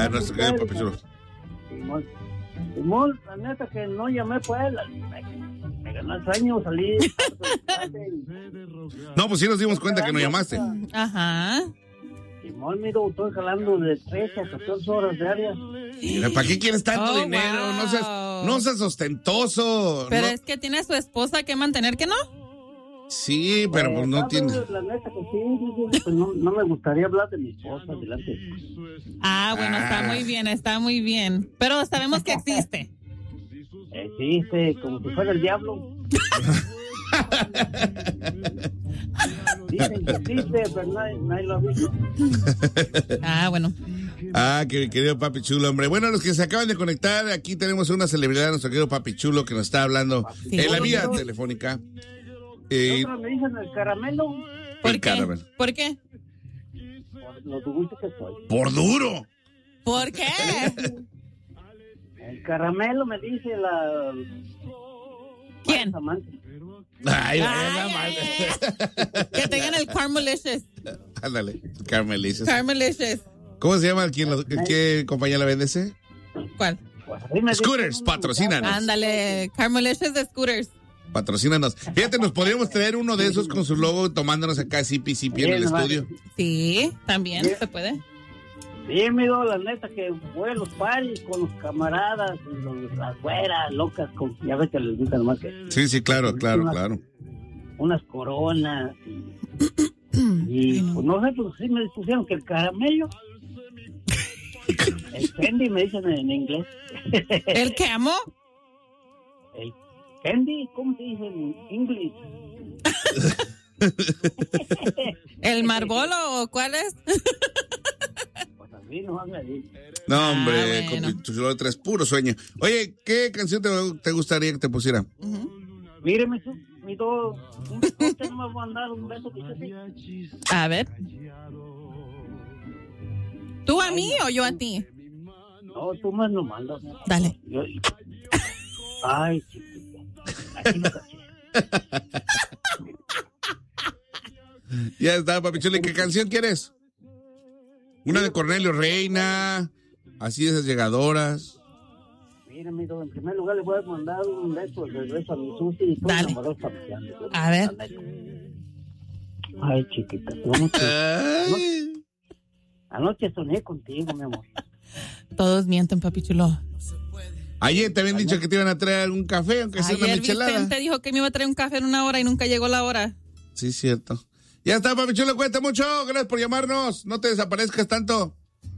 a nuestro querido Papi Chulo. Simón, la neta que no llamé pues, me ganó el sueño, salí. No, pues sí nos dimos cuenta que no llamaste. Ajá. Simón, mira, estoy jalando de 13 a 14 horas diarias. Mira, ¿para qué quieres tanto dinero? Wow. No seas ostentoso. Pero ¿no? es que tiene a su esposa que mantener, ¿que no? Sí, pero pues no tiene. La neta que sí, pues no me gustaría hablar de mi esposa delante. Ah, bueno, está muy bien. Pero sabemos que existe. Existe, como si fuera el diablo. Dicen que existe, pero nadie lo ha visto. Ah, bueno. Ah, querido Papi Chulo, hombre. Bueno, los que se acaban de conectar, aquí tenemos una celebridad, nuestro querido Papi Chulo, que nos está hablando en la vía telefónica. Otros me dicen el caramelo. ¿Por qué? ¿Por qué? Por lo dulce que soy. ¡Por duro! ¿Por qué? El caramelo me dice la... ¿Quién? Ay, Que tengan el Carmelicious. Ándale, Carmelicious. Carmelicious. ¿Cómo se llama? ¿Qué compañía la vende ese? ¿Cuál? Scooters, patrocínanos. Ándale, Carmelicious de Scooters. Patrocínanos. Fíjate, nos podríamos traer uno de esos con su logo tomándonos acá CP en el estudio. Sí, también se puede. Sí, amigo, la neta que voy a los paris con los camaradas y las güeras locas, ya ves que les gustan más que... Sí, claro. Unas coronas y pues no sé, pues sí me pusieron que el caramelo. El candy me dicen en inglés. ¿El qué, amo? El candy, ¿cómo se dice en inglés? ¿El Marlboro o cuál es? Pues así nomás me dicen. No, hombre, bueno. con tu chulo tres puro sueño. Oye, ¿qué canción te gustaría que te pusiera? Míreme, mi dos, usted no me va a mandar un beso que A ver. ¿Tú a mí o yo a ti? No, tú me lo mandas. Dale. Ay, chiquita. Aquí lo caché. Ya está, Papi Chulo. ¿Qué canción quieres? Una de Cornelio Reina, así de esas llegadoras. Mira, amigo, en primer lugar le voy a mandar un beso de regreso a mi Susi y tú enamorados paseando. A ver. Ay, chiquita. Anoche soñé contigo, mi amor. Todos mienten, Papi Chulo. Ayer te habían dicho que te iban a traer un café, aunque sea una michelada. Vicente dijo que me iba a traer un café en una hora y nunca llegó la hora. Sí, cierto. Ya está, Papi Chulo, cuenta mucho. Gracias por llamarnos. No te desaparezcas tanto.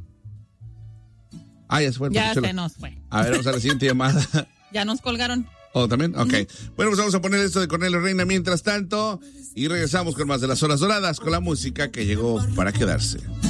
Ah, ya se fue. Ya Papi se nos fue. A ver, vamos a la siguiente llamada. Ya nos colgaron. ¿Oh, también? Ok. Bueno, pues vamos a poner esto de Cornelio Reina mientras tanto. Y regresamos con más de las horas doradas, con la música que llegó para quedarse.